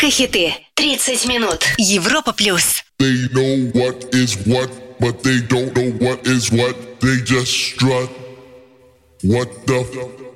Только хиты. 30 минут. Европа плюс. They know what is what, but they don't know what is what. They just strut. What the